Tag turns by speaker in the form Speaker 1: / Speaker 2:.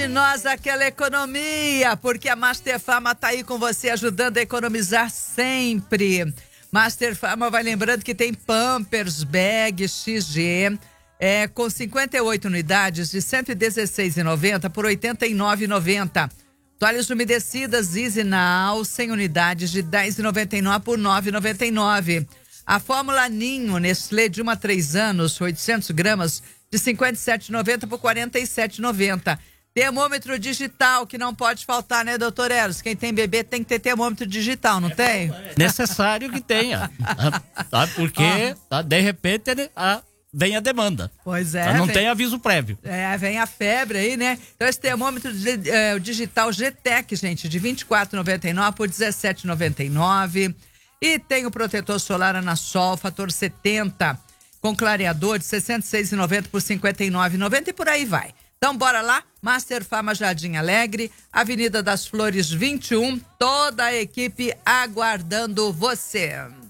Speaker 1: E nós aquela economia, porque a Master Pharma tá aí com você ajudando a economizar sempre. Master Pharma vai lembrando que tem Pampers, Bag, XG, com 58 unidades de R$ 116,90 por R$ 89,90. Toalhas umedecidas Easy Now, 100 unidades de R$ 10,99 por R$ 9,99. A Fórmula Ninho Nestlé de 1 a 3 anos, 800 gramas, de R$ 57,90 por R$ 47,90. Termômetro digital, que não pode faltar, né, doutor Eros? Quem tem bebê tem que ter termômetro digital, não tem?
Speaker 2: Necessário que tenha. Tá? Porque, de repente, vem a demanda.
Speaker 1: Pois é.
Speaker 2: Não tem aviso prévio.
Speaker 1: Vem a febre aí, né? Então, esse termômetro digital GTEC, gente, de R$ 24,99 por R$ 17,99. E tem o protetor solar Anasol, fator 70, com clareador de R$ 66,90 por R$ 59,90 e por aí vai. Então, bora lá, Master Pharma Jardim Alegre, Avenida das Flores 21, toda a equipe aguardando você.